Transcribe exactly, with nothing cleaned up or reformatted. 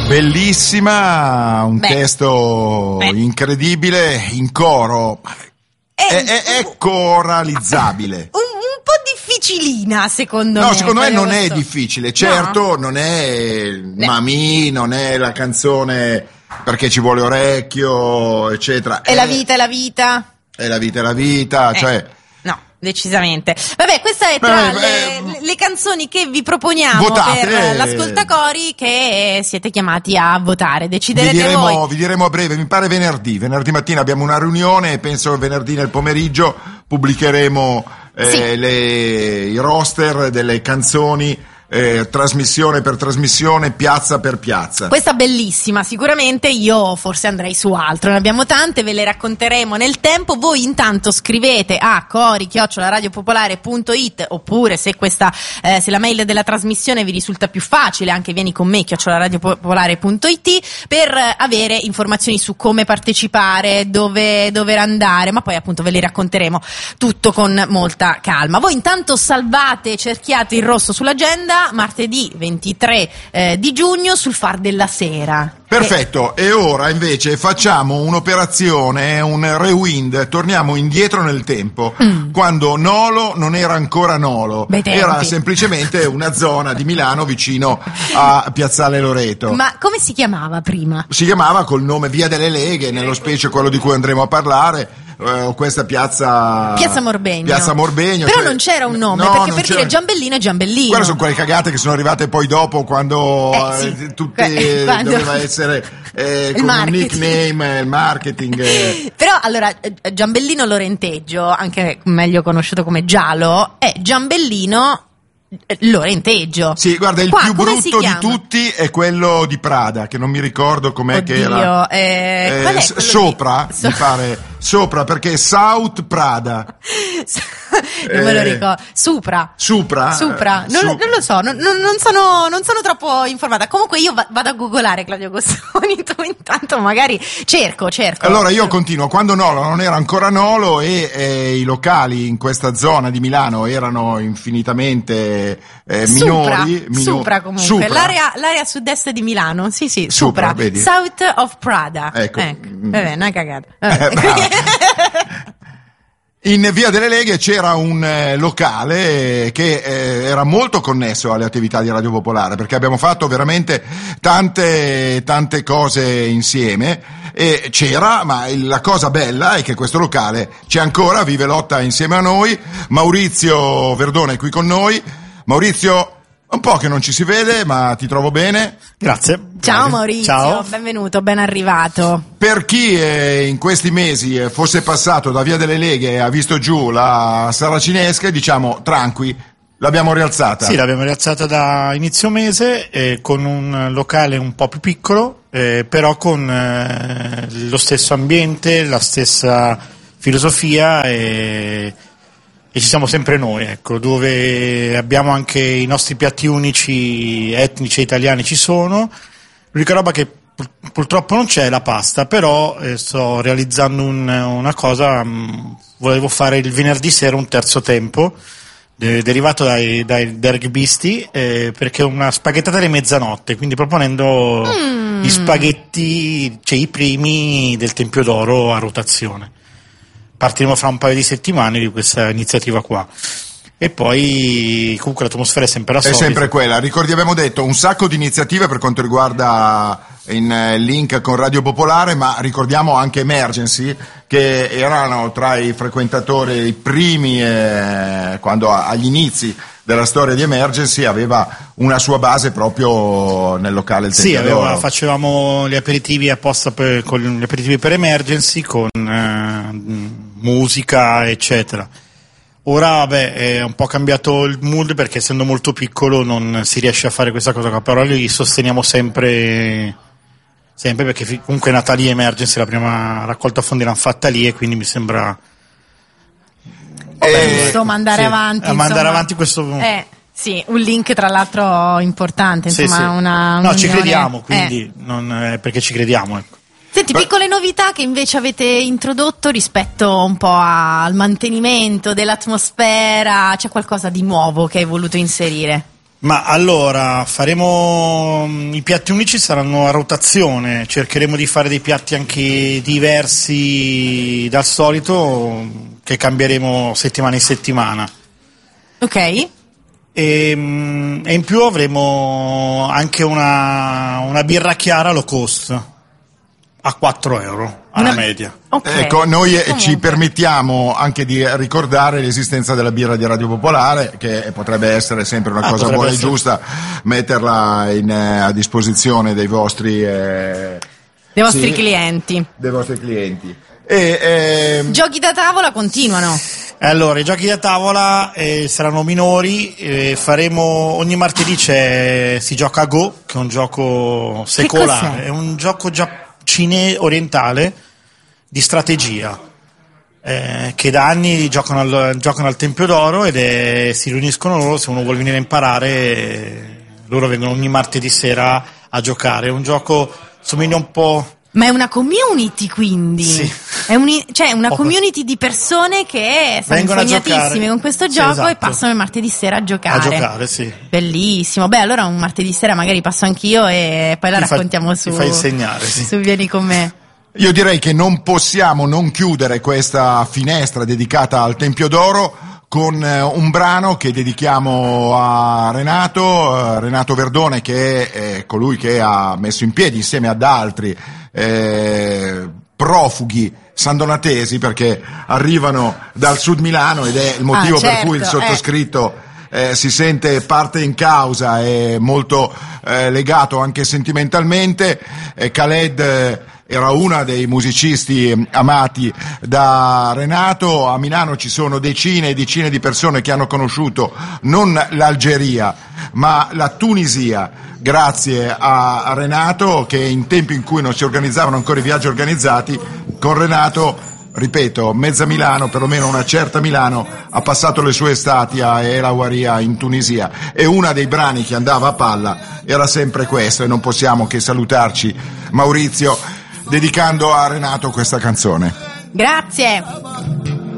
Bellissima, un Beh. testo Beh. incredibile, in coro, è, è, è, è coralizzabile. Un, un po' difficilina, secondo no, me. No, secondo me non questo. è difficile, certo, no. non è Beh. Mamì, non è la canzone perché ci vuole orecchio, eccetera. È, è la vita, è la vita. È la vita, è la vita, eh. cioè... Decisamente. Vabbè, questa è tra Beh, le, eh, le canzoni che vi proponiamo votate. per l'ascoltacori, che siete chiamati a votare. Deciderete vi diremo, voi. Vi diremo a breve, mi pare venerdì. Venerdì mattina abbiamo una riunione e penso venerdì nel pomeriggio pubblicheremo eh, sì. le, i roster delle canzoni. Eh, trasmissione per trasmissione, piazza per piazza. Questa bellissima, sicuramente. Io forse andrei su altro, ne abbiamo tante, ve le racconteremo nel tempo. Voi intanto scrivete a cori chiocciola radiopopolare punto it, oppure se questa eh, se la mail della trasmissione vi risulta più facile, anche vieni con me chiocciola radiopopolare punto it, per avere informazioni su come partecipare, dove dover andare, ma poi appunto ve le racconteremo tutto con molta calma. Voi intanto salvate, cerchiate il rosso sull'agenda martedì ventitré eh, di giugno sul Far della Sera. Perfetto, e ora invece facciamo un'operazione, un rewind, torniamo indietro nel tempo, mm. quando Nolo non era ancora Nolo, era semplicemente una zona di Milano vicino a Piazzale Loreto. Ma come si chiamava prima? Si chiamava col nome Via delle Leghe, nello specie quello di cui andremo a parlare. Uh, questa piazza Piazza Morbegno Piazza Morbegno però cioè, non c'era un nome, no, perché per c'era. dire Giambellino è Giambellino. Quelle sono quelle cagate che sono arrivate poi dopo, quando eh, sì. eh, tutti eh, quando... doveva essere eh, con un nickname, il marketing eh. Però allora Giambellino Lorenteggio, anche meglio conosciuto come Gialo, è Giambellino Lorenteggio. Sì, guarda, il Qua, più brutto di tutti è quello di Prada, che non mi ricordo com'è. Oddio, che era. Eh, eh, qual è s- sopra, di... mi pare, sopra, perché South Prada. non me lo ricordo. Supra. Supra? Supra. Non, Su- non lo so, non, non, sono, non sono troppo informata. Comunque io va- vado a googolare Claudio Gossoni, tu intanto magari cerco, cerco. Allora io continuo, quando Nolo non era ancora Nolo e eh, i locali in questa zona di Milano erano infinitamente eh, minori. Supra, mino- Supra comunque, Supra. L'area, l'area sud-est di Milano, sì sì, Supra, Supra, vedi? South of Prada. Ecco. ecco. Vabbè, una cagata. Eh, In Via delle Leghe c'era un eh, locale eh, che eh, era molto connesso alle attività di Radio Popolare, perché abbiamo fatto veramente tante tante cose insieme e c'era, ma il, la cosa bella è che questo locale c'è ancora, vive lotta insieme a noi. Maurizio Verdone è qui con noi. Maurizio, un po' che non ci si vede, ma ti trovo bene. Grazie. Ciao Maurizio, Ciao. benvenuto, ben arrivato. Per chi eh, in questi mesi eh, fosse passato da Via delle Leghe e ha visto giù la Saracinesca, diciamo tranqui, l'abbiamo rialzata. Sì, l'abbiamo rialzata da inizio mese eh, con un locale un po' più piccolo, eh, però con eh, lo stesso ambiente, la stessa filosofia e, e ci siamo sempre noi, ecco, dove abbiamo anche i nostri piatti unici etnici e italiani ci sono. L'unica roba che pur, purtroppo non c'è è la pasta, però eh, sto realizzando un, una cosa, mh, volevo fare il venerdì sera un terzo tempo, de, derivato dai, dai, dai rugbyisti, eh, perché è una spaghettata di mezzanotte, quindi proponendo mm. gli spaghetti, cioè i primi del Tempio d'Oro a rotazione. Partiremo fra un paio di settimane di questa iniziativa qua. E poi comunque l'atmosfera è sempre la È solita. sempre quella. Ricordi, abbiamo detto un sacco di iniziative per quanto riguarda in eh, link con Radio Popolare, ma ricordiamo anche Emergency, che erano tra i frequentatori, i primi, eh, quando a, agli inizi della storia di Emergency aveva una sua base proprio nel locale Il Tempio Sì, d'Oro. aveva, facevamo gli aperitivi apposta per, con gli aperitivi per Emergency, con eh, musica, eccetera. Ora vabbè, è un po' cambiato il mood perché essendo molto piccolo non si riesce a fare questa cosa qua, però li sosteniamo sempre, sempre perché comunque Natali Emergency, la prima raccolta fondi l'hanno fatta lì e quindi mi sembra eh, insomma andare sì, avanti a mandare insomma. avanti questo eh, sì, un link tra l'altro importante, insomma, sì, sì. una no, ci unione. crediamo, quindi eh. non, eh, perché ci crediamo, ecco. Senti, piccole novità che invece avete introdotto rispetto un po' al mantenimento dell'atmosfera, c'è qualcosa di nuovo che hai voluto inserire? Ma allora, faremo i piatti unici saranno a rotazione, cercheremo di fare dei piatti anche diversi dal solito, che cambieremo settimana in settimana. Ok. E, e in più avremo anche una, una birra chiara low cost a quattro euro alla una... media. Okay. Ecco, noi Comunque. ci permettiamo anche di ricordare l'esistenza della birra di Radio Popolare, che potrebbe essere sempre una ah, cosa buona essere. e giusta, metterla in, eh, a disposizione dei vostri eh, dei vostri sì, clienti. Dei vostri clienti. E, eh, giochi da tavola continuano. Allora, i giochi da tavola eh, saranno minori, eh, faremo ogni martedì c'è, si gioca a Go, che è un gioco secolare, è un gioco già cine orientale di strategia, eh, che da anni giocano al, giocano al Tempio d'Oro ed è, si riuniscono loro, se uno vuole venire a imparare, eh, loro vengono ogni martedì sera a giocare. È un gioco, somiglia un po'... Ma è una community, quindi? Sì. È un, cioè una community di persone che sono vengono infognatissime con questo sì, gioco, esatto. E passano il martedì sera a giocare. A giocare, sì. Bellissimo. Beh, allora un martedì sera magari passo anch'io e poi la Ti raccontiamo fa, su... Ti fai insegnare, sì. Su Vieni con me. Io direi che non possiamo non chiudere questa finestra dedicata al Tempio d'Oro con eh, un brano che dedichiamo a Renato, eh, Renato Verdone, che è eh, colui che ha messo in piedi insieme ad altri eh, profughi sandonatesi, perché arrivano dal sud Milano ed è il motivo ah, certo, per cui il sottoscritto eh. Eh, si sente parte in causa e molto eh, legato anche sentimentalmente. eh, Khaled eh, era uno dei musicisti amati da Renato. A Milano ci sono decine e decine di persone che hanno conosciuto non l'Algeria ma la Tunisia grazie a Renato, che in tempi in cui non si organizzavano ancora i viaggi organizzati, con Renato, ripeto, mezza Milano, perlomeno una certa Milano, ha passato le sue estati a El Awaria in Tunisia, e uno dei brani che andava a palla era sempre questo, e non possiamo che salutarci, Maurizio, dedicando a Renato questa canzone. Grazie.